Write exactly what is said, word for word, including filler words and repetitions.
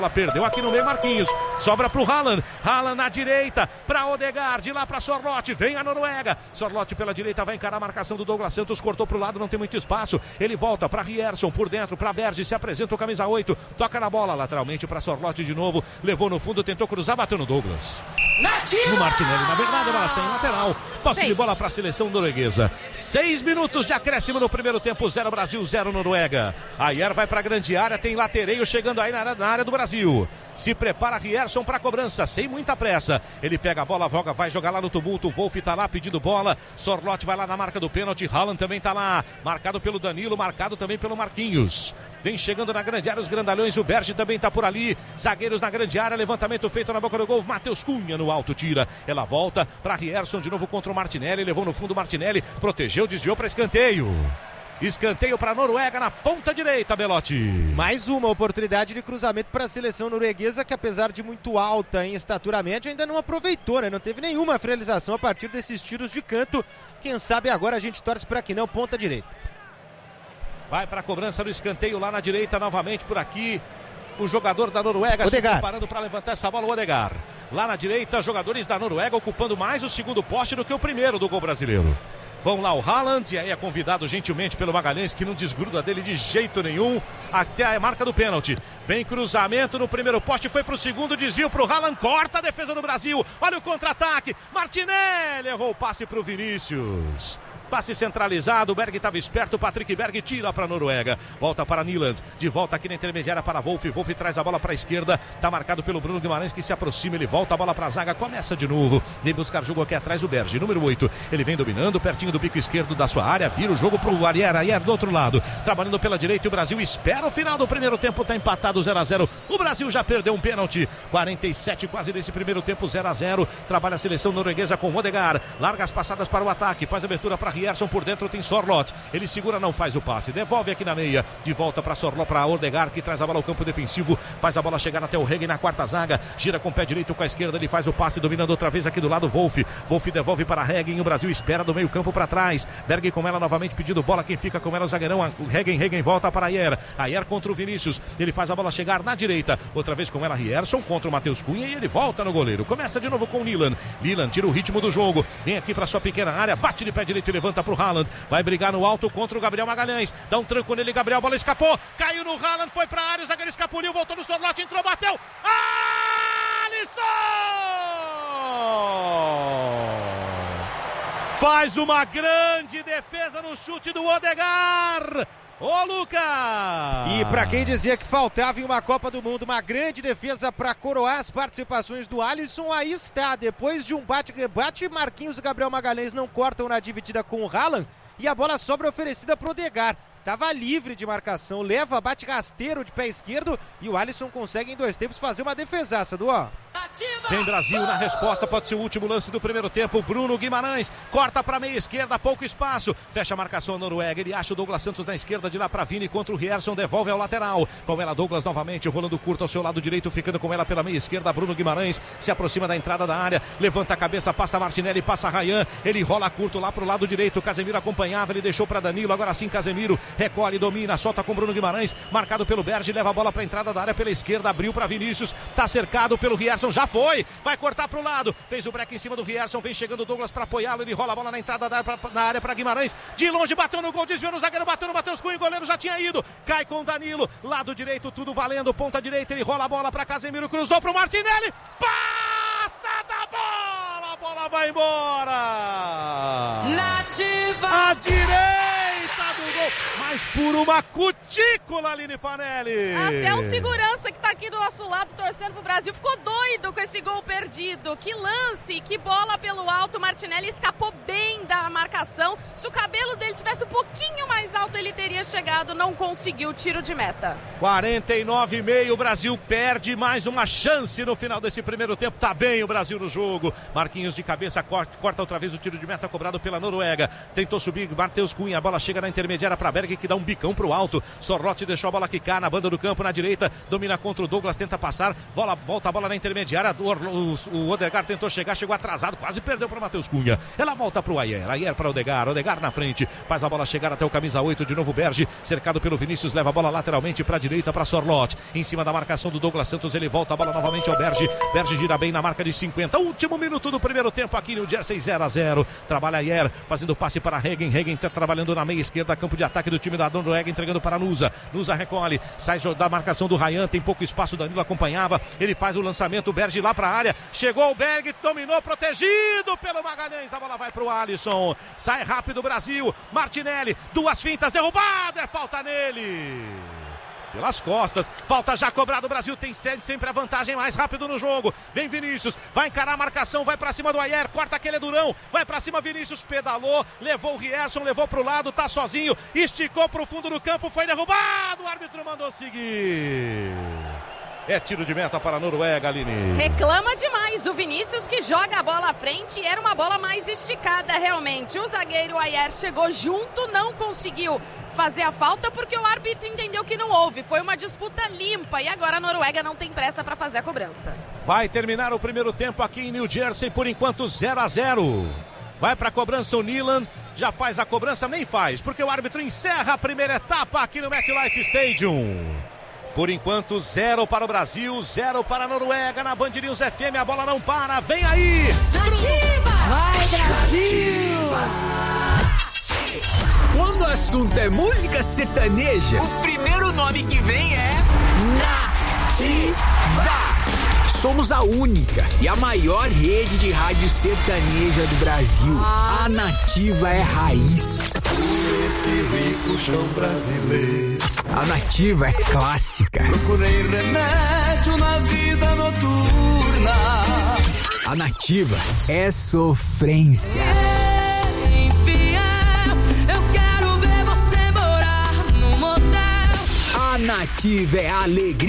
Ela perdeu aqui no meio, Marquinhos. Sobra pro Haaland. Haaland na direita, pra Odegaard, de lá pra Sorloth. Vem a Noruega. Sorloth pela direita, vai encarar a marcação do Douglas Santos. Cortou pro lado, não tem muito espaço. Ele volta pra Rierson, por dentro, pra Berge. Se apresenta o camisa oito. Toca na bola, lateralmente pra Sorloth de novo. Levou no fundo, tentou cruzar, bateu no Douglas. No Martinelli, na verdade, ela sem lateral. Posse de bola para a seleção norueguesa. Seis minutos de acréscimo no primeiro tempo. Zero Brasil, zero Noruega. Ayer vai para a grande área, tem latereio chegando aí na área, na área do Brasil. Se prepara Rierson para a cobrança, sem muita pressa. Ele pega a bola, voga, vai jogar lá no tumulto. O Wolf tá lá pedindo bola. Sorloth vai lá na marca do pênalti. Haaland também tá lá. Marcado pelo Danilo, marcado também pelo Marquinhos. Vem chegando na grande área os grandalhões. O Berge também tá por ali. Zagueiros na grande área. Levantamento feito na boca do gol. Matheus Cunha no alto tira. Ela volta para Rierson de novo contra o Martinelli. Levou no fundo o Martinelli. Protegeu, desviou para escanteio. Escanteio para a Noruega na ponta direita, Belotti. Mais uma oportunidade de cruzamento para a seleção norueguesa, que apesar de muito alta em estatura média, ainda não aproveitou, né? Não teve nenhuma finalização a partir desses tiros de canto. Quem sabe agora a gente torce para que não, ponta direita. Vai para a cobrança do escanteio lá na direita, novamente por aqui. O jogador da Noruega Odegaard. se preparando para levantar essa bola, o Odegaard. Lá na direita, jogadores da Noruega ocupando mais o segundo poste do que o primeiro do gol brasileiro. Vão lá o Haaland, e aí é convidado gentilmente pelo Magalhães, que não desgruda dele de jeito nenhum, até a marca do pênalti. Vem cruzamento no primeiro poste, foi pro segundo, desvio pro Haaland, corta a defesa do Brasil. Olha o contra-ataque, Martinelli levou o passe pro Vinícius. Passe centralizado, o Berg estava esperto, o Patrick Berg tira para a Noruega. Volta para Nyland, de volta aqui na intermediária para Wolf. Wolf traz a bola para a esquerda, está marcado pelo Bruno Guimarães, que se aproxima, ele volta a bola para a zaga, começa de novo. Vem buscar jogo aqui atrás o Berge, número oito. Ele vem dominando, pertinho do bico esquerdo da sua área, vira o jogo para o Ayer, Ayer do outro lado. Trabalhando pela direita, o Brasil espera o final do primeiro tempo, está empatado zero a zero. O Brasil já perdeu um pênalti, quarenta e sete quase nesse primeiro tempo, zero a zero. Trabalha a seleção norueguesa com Odegaard, larga as passadas para o ataque, faz abertura para Rierson, por dentro tem Sorloth, ele segura, não faz o passe, devolve aqui na meia, de volta para Sorloth, para Odegaard, que traz a bola ao campo defensivo, faz a bola chegar até o Regen na quarta zaga, gira com o pé direito com a esquerda, ele faz o passe, dominando outra vez aqui do lado Wolf, Wolf devolve para Regen, o Brasil espera do meio campo para trás, Berg com ela novamente pedindo bola, quem fica com ela é o zagueirão, o Regen, Regen volta para Ayer, Ayer contra o Vinícius, ele faz a bola chegar na direita, outra vez com ela Rierson contra o Matheus Cunha, e ele volta no goleiro, começa de novo com o Nyland, Nyland tira o ritmo do jogo, vem aqui para sua pequena área, bate de pé direito e levanta para o Haaland, vai brigar no alto contra o Gabriel Magalhães, dá um tranco nele, Gabriel, a bola escapou, caiu no Haaland, foi pra área, o zagueiro escapuliu, voltou no Sorloth, entrou, bateu, Alisson! Faz uma grande defesa no chute do Odegaard. Ô, Lucas! E pra quem dizia que faltava em uma Copa do Mundo uma grande defesa para coroar as participações do Alisson, aí está. Depois de um bate-rebate, Marquinhos e Gabriel Magalhães não cortam na dividida com o Haaland e a bola sobra oferecida pro Odegaard. Tava livre de marcação, leva, bate rasteiro de pé esquerdo e o Alisson consegue em dois tempos fazer uma defesaça, Duó. Tem Brasil na resposta, pode ser o último lance do primeiro tempo. Bruno Guimarães corta para meia esquerda, pouco espaço, fecha a marcação Noruega, ele acha o Douglas Santos na esquerda, de lá para Vini contra o Rierson, devolve ao lateral, com ela Douglas novamente, rolando curto ao seu lado direito, ficando com ela pela meia esquerda, Bruno Guimarães se aproxima da entrada da área, levanta a cabeça, passa Martinelli, passa Ryan, ele rola curto lá pro lado direito, Casemiro acompanhava, ele deixou para Danilo, agora sim Casemiro recolhe, domina, solta com Bruno Guimarães, marcado pelo Berge, leva a bola para a entrada da área pela esquerda, abriu para Vinícius, tá cercado pelo Rierson, já foi, vai cortar pro lado, fez o break em cima do Rierson, vem chegando o Douglas para apoiá-lo, ele rola a bola na entrada da área, pra, na área para Guimarães, de longe bateu no gol, desviou no zagueiro, bateu no Matheus Cunha, o goleiro já tinha ido, cai com o Danilo, lado direito, tudo valendo, ponta direita, ele rola a bola para Casemiro, cruzou pro Martinelli, passa da bola, a bola vai embora, Nativa, a direita do gol, mas por uma cutícula, Aline Fanelli. Até o segurança que tá aqui do nosso lado torcendo pro Brasil ficou doido com esse gol perdido. Que lance, que bola pelo alto. Martinelli escapou bem da marcação. Se o cabelo dele tivesse um pouquinho mais alto, ele teria chegado. Não conseguiu tiro de meta. quarenta e nove e meio, o Brasil perde mais uma chance no final desse primeiro tempo. Tá bem o Brasil no jogo. Marquinhos de cabeça, corta, corta outra vez o tiro de meta cobrado pela Noruega. Tentou subir, Matheus Cunha, a bola chega na intermediária para Berg, que dá um bicão pro alto. Sorloth deixou a bola quicar na banda do campo, na direita, domina contra o Douglas, tenta passar, bola, volta a bola na intermediária, o, o, o Odegaard tentou chegar, chegou atrasado, quase perdeu para Matheus Cunha. Ela volta pro Ayer. Ayer, Ayer para Odegar, Odegar na frente, faz a bola chegar até o camisa oito, de novo Berge, cercado pelo Vinícius, leva a bola lateralmente para a direita para Sorloth, em cima da marcação do Douglas Santos, ele volta a bola novamente ao Berge, Berge gira bem na marca de cinquenta, último minuto do primeiro tempo aqui no Jersey, zero a zero, trabalha Ayer, fazendo passe para Hagen, Hagen está trabalhando na meia esquerda, campo de ataque do time da Noruega, entregando para Nusa, Nusa recolhe, sai da marcação do Ryan, tem pouco espaço, Danilo acompanhava, ele faz o lançamento, Berge lá para a área, chegou o Berg, dominou, protegido pelo Magalhães, a bola vai para o Alisson, sai rápido o Brasil, Martinelli, duas fintas, derrubado, é falta nele, pelas costas, falta já cobrado, o Brasil tem sempre a vantagem mais rápido no jogo, vem Vinícius, vai encarar a marcação, vai pra cima do Ayer, corta aquele Durão, vai pra cima Vinícius, pedalou, levou o Rierson, levou pro lado, tá sozinho, esticou pro fundo do campo, foi derrubado, o árbitro mandou seguir. É tiro de meta para a Noruega, Aline. Reclama demais o Vinícius, que joga a bola à frente, e era uma bola mais esticada realmente. O zagueiro Ayer chegou junto, não conseguiu fazer a falta porque o árbitro entendeu que não houve. Foi uma disputa limpa e agora a Noruega não tem pressa para fazer a cobrança. Vai terminar o primeiro tempo aqui em New Jersey, por enquanto zero a zero. Vai para a cobrança o Nilan, já faz a cobrança, nem faz, porque o árbitro encerra a primeira etapa aqui no MetLife Stadium. Por enquanto, zero para o Brasil, zero para a Noruega. Na Band News F M, a bola não para. Vem aí! Nativa! Vai, Brasil! Quando o assunto é música sertaneja, o primeiro nome que vem é Nativa! Somos a única e a maior rede de rádio sertaneja do Brasil. A Nativa é raiz. Esse rico chão brasileiro. A Nativa é clássica. Procurei remédio na vida noturna. A Nativa é sofrência. Eu quero ver você morar no motel. A Nativa é alegria.